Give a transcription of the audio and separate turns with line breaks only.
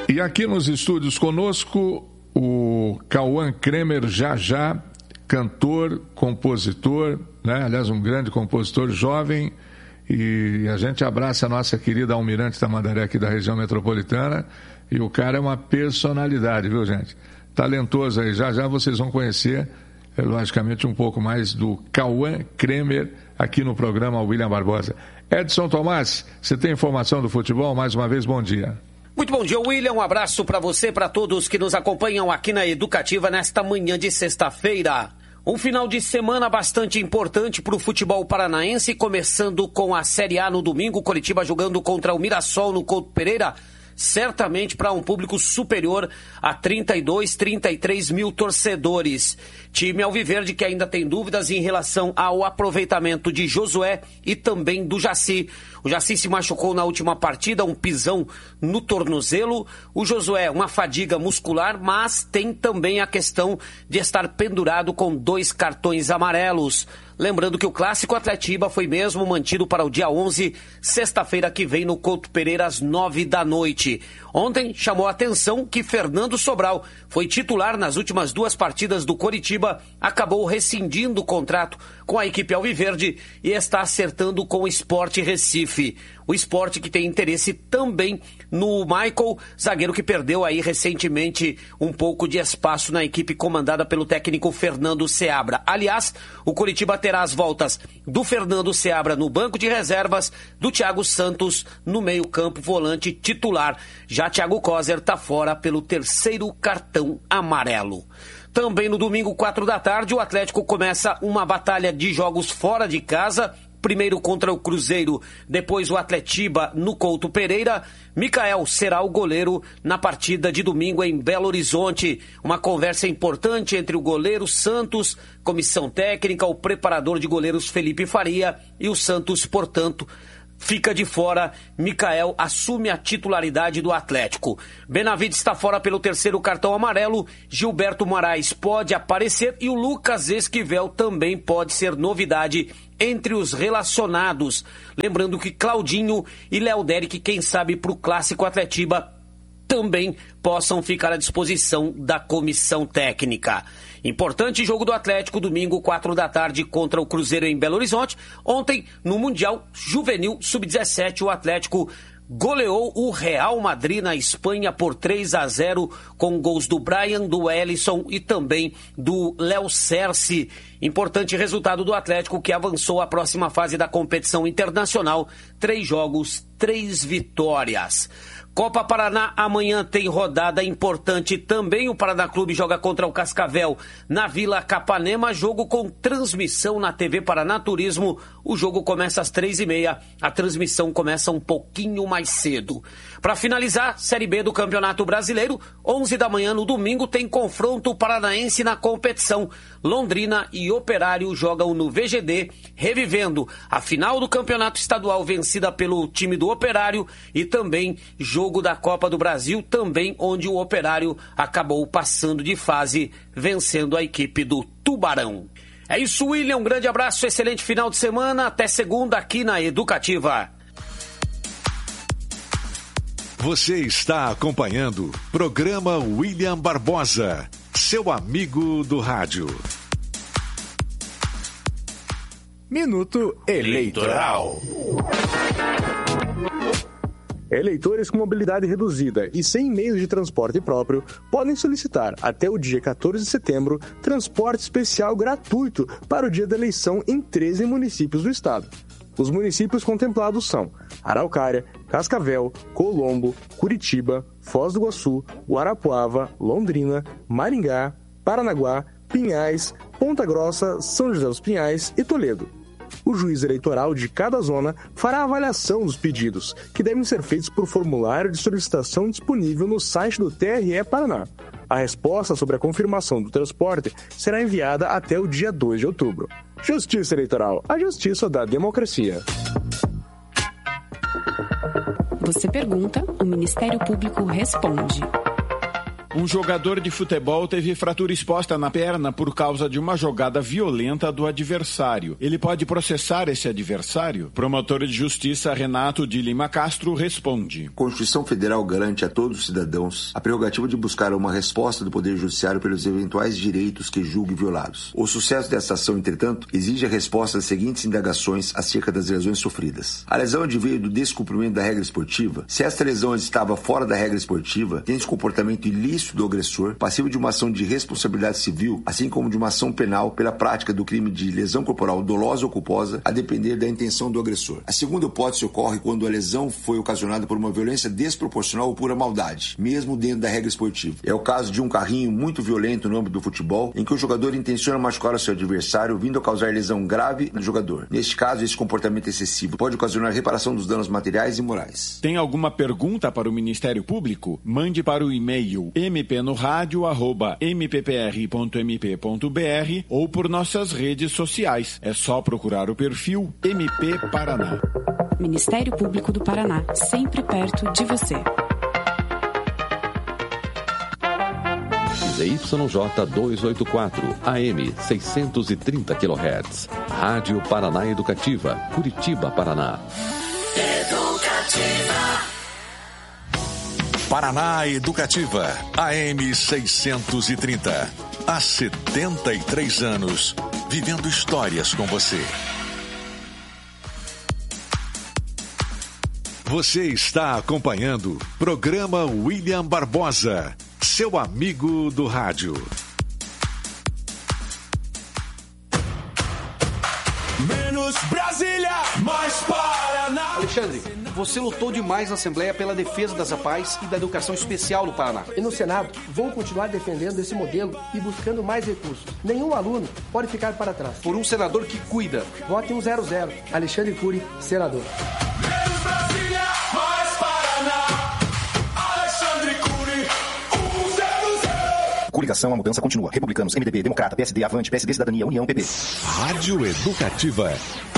E aqui nos estúdios conosco, o Cauã Kremer, já cantor, compositor, né? Aliás, um grande compositor jovem, e a gente abraça a nossa querida Almirante Tamandaré aqui da região metropolitana, e o cara é uma personalidade, viu, gente? Talentoso aí, já vocês vão conhecer, logicamente, um pouco mais do Cauã Kremer aqui no programa William Barbosa. Edson Tomás, você tem informação do futebol? Mais uma vez, bom dia.
Muito bom dia, William. Um abraço para você, para todos que nos acompanham aqui na Educativa nesta manhã de sexta-feira. Um final de semana bastante importante para o futebol paranaense, começando com a Série A no domingo, Coritiba jogando contra o Mirassol no Couto Pereira, certamente para um público superior a 32, 33 mil torcedores. Time alviverde que ainda tem dúvidas em relação ao aproveitamento de Josué e também do Jaci. O Jaci se machucou na última partida, um pisão no tornozelo. O Josué, uma fadiga muscular, mas tem também a questão de estar pendurado com 2 cartões amarelos. Lembrando que o Clássico Atletiba foi mesmo mantido para o dia 11, sexta-feira que vem, no Couto Pereira, às 9 da noite. Ontem chamou a atenção que Fernando Sobral foi titular nas últimas 2 partidas do Coritiba, acabou rescindindo o contrato com a equipe alviverde e está acertando com o Sport Recife. O Sport que tem interesse também no Michael, zagueiro que perdeu aí recentemente um pouco de espaço na equipe comandada pelo técnico Fernando Seabra. Aliás, o Coritiba terá as voltas do Fernando Seabra no banco de reservas, do Thiago Santos no meio-campo, volante titular. Já Thiago Coser está fora pelo 3º cartão amarelo. Também no domingo, 4 da tarde, o Atlético começa uma batalha de jogos fora de casa. Primeiro contra o Cruzeiro, depois o Atletiba no Couto Pereira. Micael será o goleiro na partida de domingo em Belo Horizonte. Uma conversa importante entre o goleiro Santos, comissão técnica, o preparador de goleiros Felipe Faria e o Santos, portanto, fica de fora. Micael assume a titularidade do Atlético. Benavides está fora pelo 3º cartão amarelo. Gilberto Moraes pode aparecer e o Lucas Esquivel também pode ser novidade entre os relacionados. Lembrando que Claudinho e Léo Derek, quem sabe para o Clássico Atletiba, também possam ficar à disposição da comissão técnica. Importante jogo do Atlético, domingo, 4 da tarde, contra o Cruzeiro em Belo Horizonte. Ontem, no Mundial Juvenil Sub-17, o Atlético goleou o Real Madrid na Espanha por 3-0, com gols do Brian, do Ellison e também do Léo Cerci. Importante resultado do Atlético, que avançou à próxima fase da competição internacional. 3 jogos, 3 vitórias. Copa Paraná, amanhã tem rodada importante também. O Paraná Clube joga contra o Cascavel na Vila Capanema, jogo com transmissão na TV Paraná Turismo. O jogo começa às 3h30, a transmissão começa um pouquinho mais cedo. Para finalizar, Série B do Campeonato Brasileiro, 11 da manhã no domingo, tem confronto paranaense na competição. Londrina e Operário jogam no VGD, revivendo a final do Campeonato Estadual vencida pelo time do Operário e também jogo da Copa do Brasil, também onde o Operário acabou passando de fase, vencendo a equipe do Tubarão. É isso, William, um grande abraço, excelente final de semana, até segunda aqui na Educativa.
Você está acompanhando o programa William Barbosa, seu amigo do rádio.
Minuto Eleitoral. Eleitores com mobilidade reduzida e sem meios de transporte próprio podem solicitar, até o dia 14 de setembro, transporte especial gratuito para o dia da eleição em 13 municípios do estado. Os municípios contemplados são Araucária, Cascavel, Colombo, Curitiba, Foz do Iguaçu, Guarapuava, Londrina, Maringá, Paranaguá, Pinhais, Ponta Grossa, São José dos Pinhais e Toledo. O juiz eleitoral de cada zona fará a avaliação dos pedidos, que devem ser feitos por formulário de solicitação disponível no site do TRE Paraná. A resposta sobre a confirmação do transporte será enviada até o dia 2 de outubro. Justiça Eleitoral, a justiça da democracia.
Você pergunta, o Ministério Público responde. Um jogador de futebol teve fratura exposta na perna por causa de uma jogada violenta do adversário. Ele pode processar esse adversário? Promotor de Justiça Renato de Lima Castro responde.
A Constituição Federal garante a todos os cidadãos a prerrogativa de buscar uma resposta do Poder Judiciário pelos eventuais direitos que julgue violados. O sucesso dessa ação, entretanto, exige a resposta às seguintes indagações acerca das lesões sofridas. A lesão adveio do descumprimento da regra esportiva. Se esta lesão estava fora da regra esportiva, tem-se comportamento ilícito do agressor, passível de uma ação de responsabilidade civil, assim como de uma ação penal pela prática do crime de lesão corporal dolosa ou culposa, a depender da intenção do agressor. A segunda hipótese ocorre quando a lesão foi ocasionada por uma violência desproporcional ou pura maldade, mesmo dentro da regra esportiva. É o caso de um carrinho muito violento no âmbito do futebol, em que o jogador intenciona machucar o seu adversário, vindo a causar lesão grave no jogador. Neste caso, esse comportamento excessivo pode ocasionar reparação dos danos materiais e morais.
Tem alguma pergunta para o Ministério Público? Mande para o e-mail mpnoradio@mppr.mp.br ou por nossas redes sociais. É só procurar o perfil MP Paraná.
Ministério Público do Paraná, sempre perto de você.
ZYJ 284, AM 630 kHz. Rádio Paraná Educativa, Curitiba, Paraná.
Educativa. Paraná Educativa, AM 630. Há 73 anos, vivendo histórias com você. Você está acompanhando programa William Barbosa, seu amigo do rádio.
Menos Brasília, mais Paraná.
Alexandre, você lutou demais na Assembleia pela defesa das APAES e da educação especial no Paraná.
E no Senado, vou continuar defendendo esse modelo e buscando mais recursos. Nenhum aluno pode ficar para trás.
Por um senador que cuida.
Vote 100. Alexandre Cury, senador.
Menos Brasília, mais Paraná. Alexandre Cury, 100.
Coligação, a mudança continua. Republicanos, MDB, Democrata, PSD, Avante, PSD, Cidadania, União, PP.
Rádio Educativa.